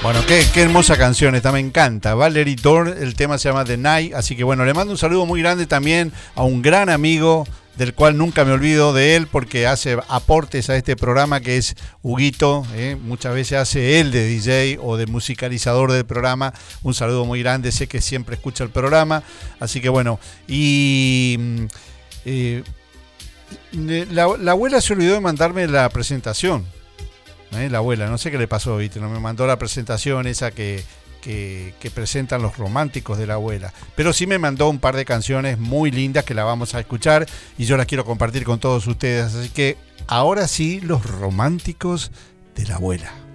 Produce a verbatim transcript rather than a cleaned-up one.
Bueno, qué, qué hermosa canción, esta me encanta. Valerie Dorn, el tema se llama The Night. Así que bueno, le mando un saludo muy grande también a un gran amigo del cual nunca me olvido de él porque hace aportes a este programa, que es Huguito. ¿eh? Muchas veces hace él de D J o de musicalizador del programa. Un saludo muy grande, sé que siempre escucha el programa. Así que bueno, y eh, la, la abuela se olvidó de mandarme la presentación. ¿Eh? La abuela, no sé qué le pasó, ¿viste? No me mandó la presentación esa que, que, que presentan los románticos de la abuela, pero sí me mandó un par de canciones muy lindas que la vamos a escuchar y yo las quiero compartir con todos ustedes, así que ahora sí, los románticos de la abuela.